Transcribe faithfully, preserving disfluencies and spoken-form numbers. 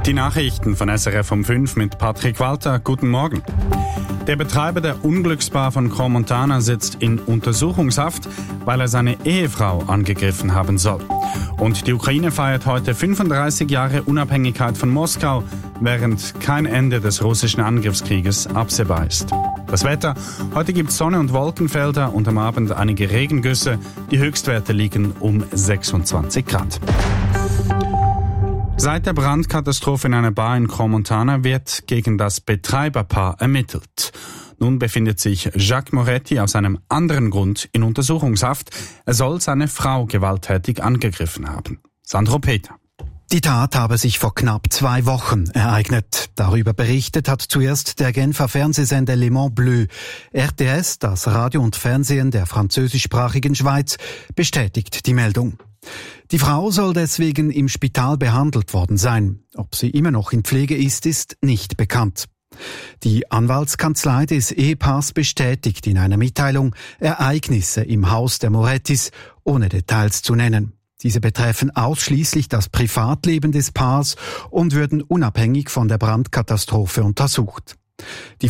Die Nachrichten von S R F um fünf mit Patrick Walter. Guten Morgen. Der Betreiber der Unglücksbar von Crans-Montana sitzt in Untersuchungshaft, weil er seine Ehefrau angegriffen haben soll. Und die Ukraine feiert heute fünfunddreißig Jahre Unabhängigkeit von Moskau, während kein Ende des russischen Angriffskrieges absehbar ist. Das Wetter: Heute gibt es Sonne und Wolkenfelder und am Abend einige Regengüsse. Die Höchstwerte liegen um sechsundzwanzig Grad. Seit der Brandkatastrophe in einer Bar in Crans-Montana wird gegen das Betreiberpaar ermittelt. Nun befindet sich Jacques Moretti aus einem anderen Grund in Untersuchungshaft. Er soll seine Frau gewalttätig angegriffen haben. Sandro Peter. Die Tat habe sich vor knapp zwei Wochen ereignet. Darüber berichtet hat zuerst der Genfer Fernsehsender Le Mans Bleu. R T S, das Radio und Fernsehen der französischsprachigen Schweiz, bestätigt die Meldung. Die Frau soll deswegen im Spital behandelt worden sein. Ob sie immer noch in Pflege ist, ist nicht bekannt. Die Anwaltskanzlei des Ehepaars bestätigt in einer Mitteilung Ereignisse im Haus der Morettis, ohne Details zu nennen. Diese betreffen ausschließlich das Privatleben des Paars und würden unabhängig von der Brandkatastrophe untersucht. Die